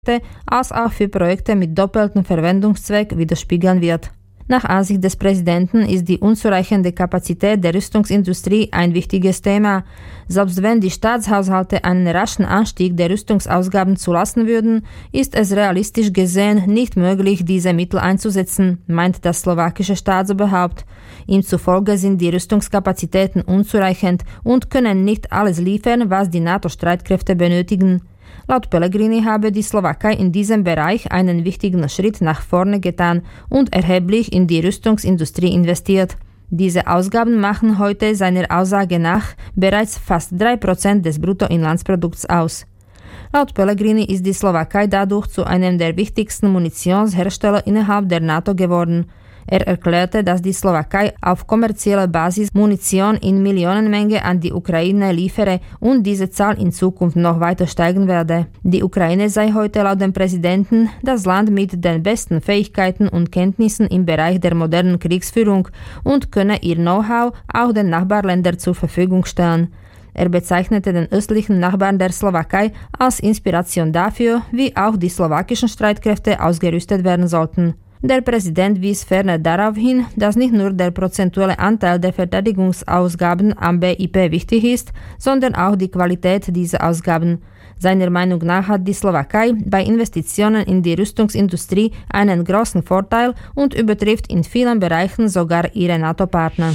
als auch für Projekte mit doppeltem Verwendungszweck widerspiegeln wird. Nach Ansicht des Präsidenten ist die unzureichende Kapazität der Rüstungsindustrie ein wichtiges Thema. Selbst wenn die Staatshaushalte einen raschen Anstieg der Rüstungsausgaben zulassen würden, ist es realistisch gesehen nicht möglich, diese Mittel einzusetzen, meint das slowakische Staatsoberhaupt. Ihm zufolge sind die Rüstungskapazitäten unzureichend und können nicht alles liefern, was die NATO-Streitkräfte benötigen. Laut Pellegrini habe die Slowakei in diesem Bereich einen wichtigen Schritt nach vorne getan und erheblich in die Rüstungsindustrie investiert. Diese Ausgaben machen heute seiner Aussage nach bereits fast 3% des Bruttoinlandsprodukts aus. Laut Pellegrini ist die Slowakei dadurch zu einem der wichtigsten Munitionshersteller innerhalb der NATO geworden. Er erklärte, dass die Slowakei auf kommerzieller Basis Munition in Millionenmenge an die Ukraine liefere und diese Zahl in Zukunft noch weiter steigen werde. Die Ukraine sei heute laut dem Präsidenten das Land mit den besten Fähigkeiten und Kenntnissen im Bereich der modernen Kriegsführung und könne ihr Know-how auch den Nachbarländern zur Verfügung stellen. Er bezeichnete den östlichen Nachbarn der Slowakei als Inspiration dafür, wie auch die slowakischen Streitkräfte ausgerüstet werden sollten. Der Präsident wies ferner darauf hin, dass nicht nur der prozentuelle Anteil der Verteidigungsausgaben am BIP wichtig ist, sondern auch die Qualität dieser Ausgaben. Seiner Meinung nach hat die Slowakei bei Investitionen in die Rüstungsindustrie einen großen Vorteil und übertrifft in vielen Bereichen sogar ihre NATO-Partner.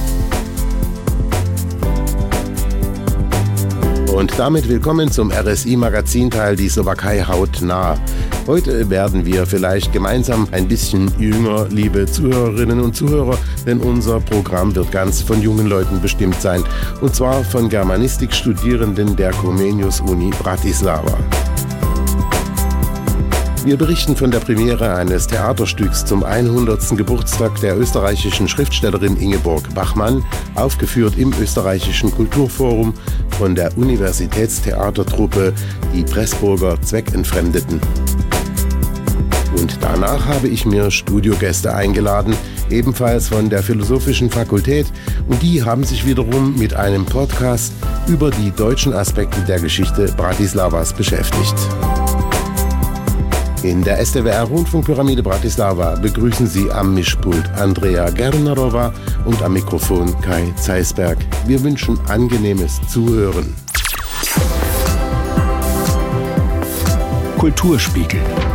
Und damit willkommen zum RSI-Magazinteil Die Slowakei hautnah. Heute werden wir vielleicht gemeinsam ein bisschen jünger, liebe Zuhörerinnen und Zuhörer, denn unser Programm wird ganz von jungen Leuten bestimmt sein, und zwar von Germanistikstudierenden der Comenius-Uni Bratislava. Wir berichten von der Premiere eines Theaterstücks zum 100. Geburtstag der österreichischen Schriftstellerin Ingeborg Bachmann, aufgeführt im österreichischen Kulturforum von der Universitätstheatertruppe Die Pressburger Zweckentfremdeten. Und danach habe ich mir Studiogäste eingeladen, ebenfalls von der Philosophischen Fakultät, und die haben sich wiederum mit einem Podcast über die deutschen Aspekte der Geschichte Bratislavas beschäftigt. In der SDWR-Rundfunkpyramide Bratislava begrüßen Sie am Mischpult Andrea Gernerova und am Mikrofon Kai Zeisberg. Wir wünschen angenehmes Zuhören. Kulturspiegel.